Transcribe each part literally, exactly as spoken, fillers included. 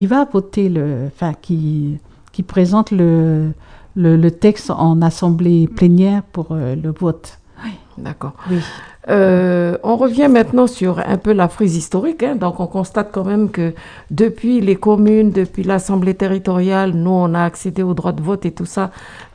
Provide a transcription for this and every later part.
Il va voter, le, enfin, qui, qui présente le, le, le texte en assemblée plénière pour euh, le vote. Oui, d'accord. Oui. Euh, on revient maintenant sur un peu la frise historique. Hein. Donc, on constate quand même que depuis les communes, depuis l'Assemblée territoriale, nous, on a accédé au droit de vote et tout ça.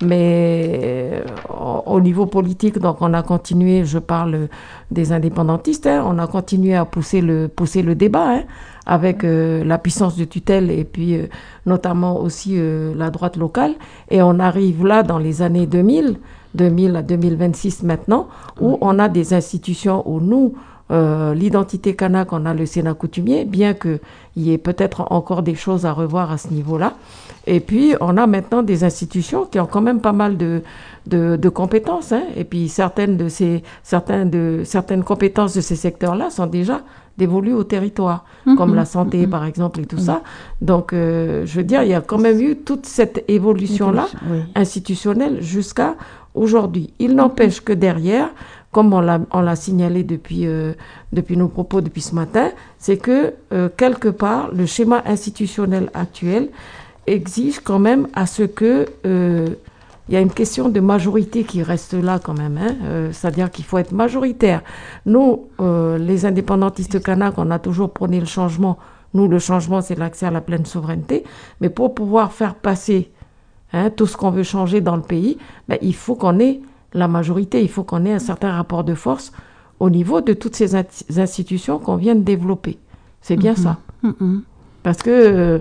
Mais euh, au niveau politique, donc, on a continué, je parle des indépendantistes, hein, on a continué à pousser le, pousser le débat hein, avec euh, la puissance de tutelle et puis euh, notamment aussi euh, la droite locale. Et on arrive là dans les années deux mille. deux mille à deux mille vingt-six maintenant, où oui. on a des institutions où nous, euh, l'identité kanak, on a le Sénat coutumier, bien qu'il y ait peut-être encore des choses à revoir à ce niveau-là. Et puis, on a maintenant des institutions qui ont quand même pas mal de, de, de compétences. Hein, et puis, certaines, de ces, certaines, de, certaines compétences de ces secteurs-là sont déjà dévolues au territoire, mmh, comme la santé, mmh, par exemple, et tout mmh. ça. Donc, euh, je veux dire, il y a quand même eu toute cette évolution-là, oui. institutionnelle, jusqu'à aujourd'hui. Il n'empêche que derrière, comme on l'a, on l'a signalé depuis, euh, depuis nos propos depuis ce matin, c'est que euh, quelque part, le schéma institutionnel actuel exige quand même à ce que euh, il y a une question de majorité qui reste là quand même, hein, euh, c'est-à-dire qu'il faut être majoritaire. Nous, euh, les indépendantistes kanaks, on a toujours prôné le changement. Nous, le changement, c'est l'accès à la pleine souveraineté. Mais pour pouvoir faire passer Hein, tout ce qu'on veut changer dans le pays, ben, il faut qu'on ait la majorité, il faut qu'on ait un certain rapport de force au niveau de toutes ces int- institutions qu'on vient de développer. C'est bien mm-hmm. ça. Mm-hmm. Parce que euh,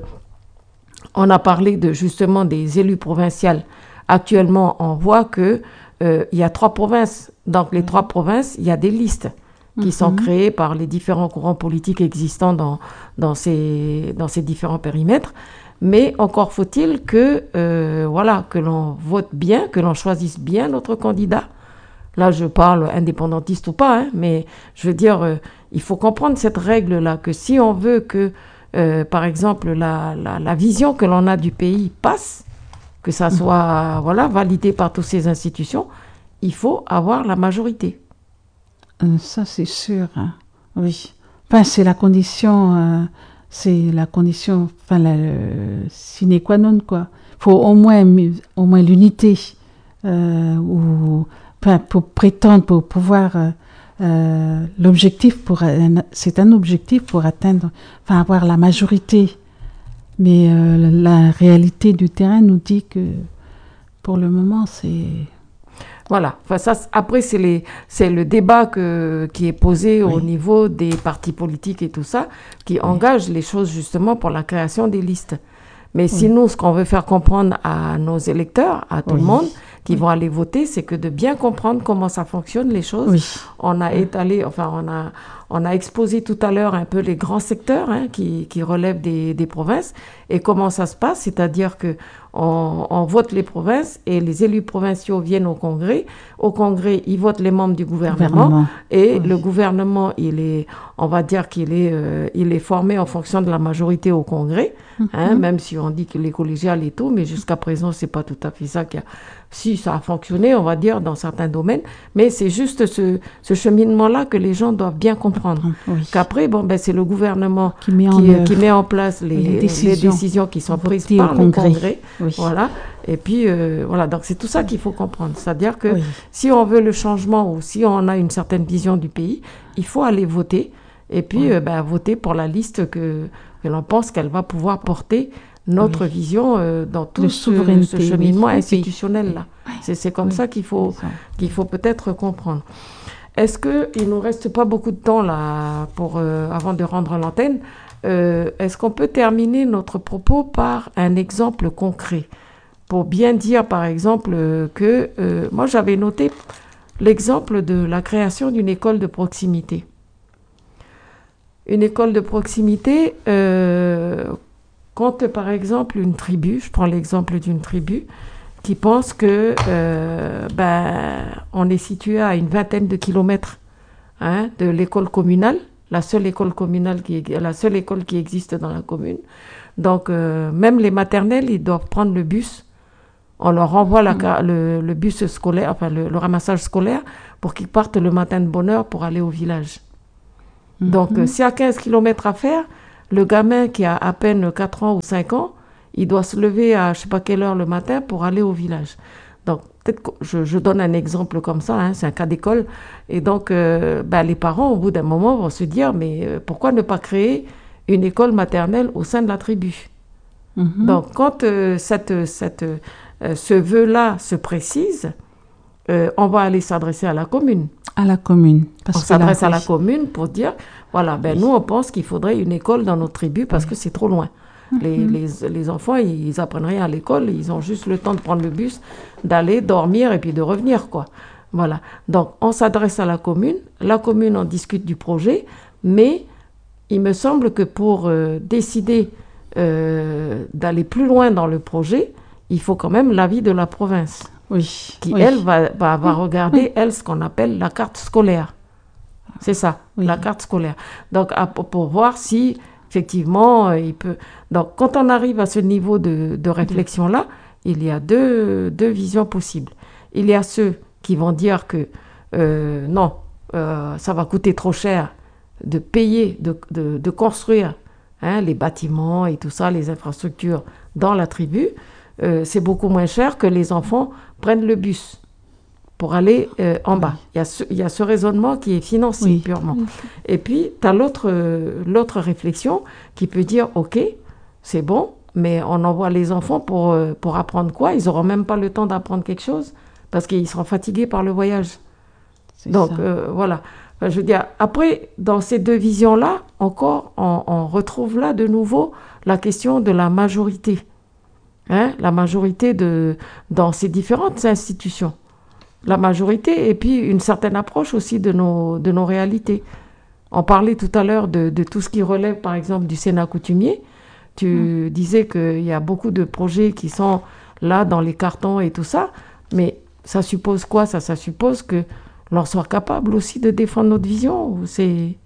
on a parlé de, justement des élus provinciaux. Actuellement, on voit qu'il euh, y a trois provinces. Donc, les mm-hmm. trois provinces, il y a des listes qui mm-hmm. sont créées par les différents courants politiques existants dans, dans, ces, dans ces différents périmètres. Mais encore faut-il que, euh, voilà, que l'on vote bien, que l'on choisisse bien notre candidat. Là, je parle indépendantiste ou pas, hein, mais je veux dire, euh, il faut comprendre cette règle-là, que si on veut que, euh, par exemple, la, la, la vision que l'on a du pays passe, que ça soit voilà, validé par toutes ces institutions, il faut avoir la majorité. Euh, ça, c'est sûr. Hein. Oui. Enfin, c'est la condition... Euh... C'est la condition, enfin, la euh, sine qua non, quoi. Il faut au moins, au moins l'unité, euh, ou, enfin, pour prétendre, pour pouvoir, euh, euh, l'objectif, pour, un, c'est un objectif pour atteindre, enfin, avoir la majorité. Mais euh, la réalité du terrain nous dit que, pour le moment, c'est... Voilà. Enfin, ça, après, c'est, les, c'est le débat que, qui est posé oui. au niveau des partis politiques et tout ça, qui oui. engage les choses justement pour la création des listes. Mais oui. sinon, ce qu'on veut faire comprendre à nos électeurs, à tout oui. le monde, qui oui. vont aller voter, c'est que de bien comprendre comment ça fonctionne, les choses. Oui. On a oui. étalé, enfin, on a, on a exposé tout à l'heure un peu les grands secteurs hein, qui, qui relèvent des, des provinces et comment ça se passe, c'est-à-dire que On, on vote les provinces et les élus provinciaux viennent au Congrès. Au Congrès, ils votent les membres du gouvernement, gouvernement. et oui. le gouvernement, il est, on va dire qu'il est, euh, il est formé en fonction de la majorité au Congrès, mm-hmm. hein, même si on dit qu'il est collégial et tout, mais jusqu'à présent, c'est pas tout à fait ça qui a... Si, ça a fonctionné, on va dire, dans certains domaines, mais c'est juste ce, ce cheminement-là que les gens doivent bien comprendre. Oui. Qu'après, bon, ben, c'est le gouvernement qui met en, qui, euh, qui met en place les, les, décisions. les décisions qui sont prises par le Congrès. Congrès. Oui. Voilà. Et puis, euh, voilà. Donc, c'est tout ça qu'il faut comprendre. C'est-à-dire que oui. si on veut le changement ou si on a une certaine vision du pays, il faut aller voter. Et puis, oui. euh, ben, voter pour la liste que, que l'on pense qu'elle va pouvoir porter notre oui. vision euh, dans tout ce, ce cheminement oui. institutionnel-là. Oui. C'est, c'est comme oui. ça qu'il faut, qu'il faut peut-être comprendre. Est-ce qu'il ne nous reste pas beaucoup de temps là, pour, euh, avant de rendre l'antenne euh, Est-ce qu'on peut terminer notre propos par un exemple concret pour bien dire, par exemple, euh, que euh, moi, j'avais noté l'exemple de la création d'une école de proximité. Une école de proximité... Euh, Quand, par exemple, une tribu, je prends l'exemple d'une tribu, qui pense que euh, ben, on est situé à une vingtaine de kilomètres hein, de l'école communale, la seule école communale qui est, la seule école qui existe dans la commune. Donc, euh, même les maternelles, ils doivent prendre le bus. On leur envoie la, mmh. le, le bus scolaire, enfin le, le ramassage scolaire, pour qu'ils partent le matin de bonne heure pour aller au village. Mmh. Donc, euh, s'il y a quinze kilomètres à faire, le gamin qui a à peine quatre ans ou cinq ans, il doit se lever à je ne sais pas quelle heure le matin pour aller au village. Donc, peut-être que je, je donne un exemple comme ça, hein, c'est un cas d'école. Et donc, euh, ben, les parents, au bout d'un moment, vont se dire, mais euh, pourquoi ne pas créer une école maternelle au sein de la tribu? Mm-hmm. Donc, quand euh, cette, cette, euh, ce vœu-là se précise, euh, on va aller s'adresser à la commune. À la commune. Parce on s'adresse la... à la commune pour dire, voilà, ben, oui. nous, on pense qu'il faudrait une école dans notre tribu parce oui. que c'est trop loin. Les, mm-hmm. les, les enfants, ils apprennent rien à l'école, ils ont juste le temps de prendre le bus, d'aller dormir et puis de revenir, quoi. Voilà. Donc, on s'adresse à la commune, la commune en discute du projet, mais il me semble que pour euh, décider euh, d'aller plus loin dans le projet, il faut quand même l'avis de la province, oui. qui, oui. elle, va, va, va regarder, oui. elle, ce qu'on appelle la carte scolaire. C'est ça, oui. la carte scolaire. Donc, à, pour voir si... Effectivement, il peut. Donc, quand on arrive à ce niveau de, de réflexion-là, il y a deux, deux visions possibles. Il y a ceux qui vont dire que euh, non, euh, ça va coûter trop cher de payer, de, de, de construire hein, les bâtiments et tout ça, les infrastructures dans la tribu. Euh, c'est beaucoup moins cher que les enfants prennent le bus pour aller euh, en bas. Il y a ce, il y a ce raisonnement qui est financier oui. purement. Oui. Et puis, tu as l'autre, euh, l'autre réflexion qui peut dire, OK, c'est bon, mais on envoie les enfants pour, euh, pour apprendre quoi? Ils n'auront même pas le temps d'apprendre quelque chose parce qu'ils seront fatigués par le voyage. C'est Donc, euh, voilà. Enfin, je veux dire, après, dans ces deux visions-là, encore, on, on retrouve là de nouveau la question de la majorité. Hein? La majorité de, dans ces différentes institutions. La majorité et puis une certaine approche aussi de nos, de nos réalités. On parlait tout à l'heure de, de tout ce qui relève, par exemple, du Sénat coutumier. Tu mmh. disais qu'il y a beaucoup de projets qui sont là dans les cartons et tout ça, mais ça suppose quoi? Ça, ça suppose que l'on soit capable aussi de défendre notre vision. C'est...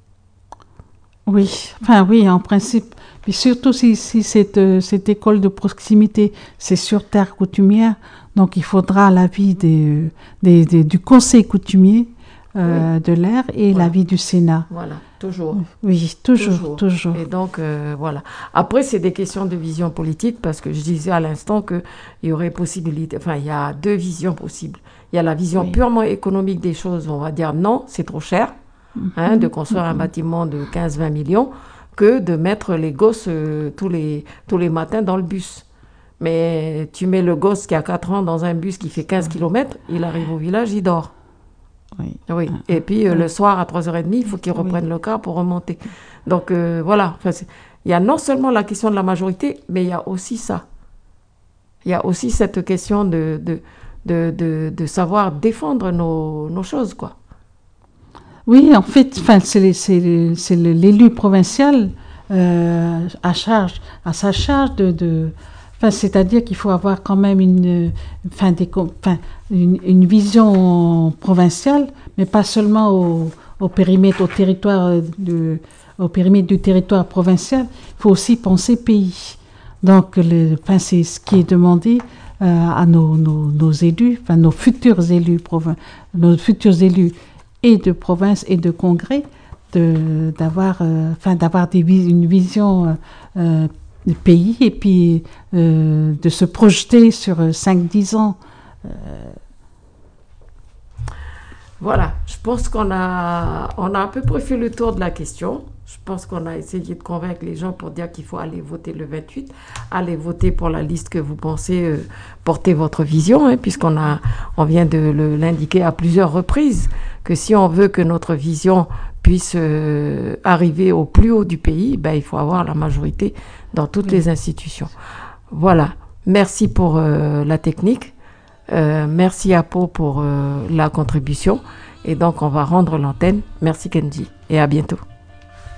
Oui, enfin oui, en principe. Puis surtout si, si cette, cette école de proximité, c'est sur terre coutumière, donc il faudra l'avis des, des, des, du conseil coutumier euh, oui. de l'air et voilà. l'avis du Sénat. Voilà, toujours. Oui, toujours, toujours. toujours. Et donc, euh, voilà. Après, c'est des questions de vision politique, parce que je disais à l'instant qu'il y aurait possibilité, enfin, il y a deux visions possibles. Il y a la vision oui. purement économique des choses, on va dire non, c'est trop cher. Hein, de construire un bâtiment de quinze à vingt millions que de mettre les gosses euh, tous, les, tous les matins dans le bus. Mais tu mets le gosse qui a quatre ans dans un bus qui fait quinze kilomètres, il arrive au village, il dort. Oui. Oui. Et puis euh, oui. le soir à trois heures trente, il faut qu'il reprenne oui. le car pour remonter. Donc euh, voilà, enfin, il y a non seulement la question de la majorité, mais il y a aussi ça. Il y a aussi cette question de, de, de, de, de savoir défendre nos, nos choses, quoi. Oui, en fait, enfin, c'est, c'est, c'est l'élu provincial euh, à charge, à sa charge de, de enfin, c'est-à-dire qu'il faut avoir quand même une, enfin, des, enfin, une, une vision provinciale, mais pas seulement au, au périmètre, au territoire, de, au périmètre du territoire provincial. Il faut aussi penser pays. Donc, le, enfin, c'est ce qui est demandé euh, à nos, nos, nos élus, enfin, nos futurs élus, provin- nos futurs élus. et de province et de congrès, de, d'avoir, euh, enfin, d'avoir des, une vision euh, du pays et puis euh, de se projeter sur cinq à dix ans. Euh. Voilà, je pense qu'on a, on a à peu près fait le tour de la question. Je pense qu'on a essayé de convaincre les gens pour dire qu'il faut aller voter le vingt-huit, aller voter pour la liste que vous pensez euh, porter votre vision, hein, puisqu'on a, on vient de le, l'indiquer à plusieurs reprises, que si on veut que notre vision puisse euh, arriver au plus haut du pays, ben, il faut avoir la majorité dans toutes oui. les institutions. Voilà, merci pour euh, la technique, euh, merci à Pau pour euh, la contribution, et donc on va rendre l'antenne. Merci Kenji, et à bientôt.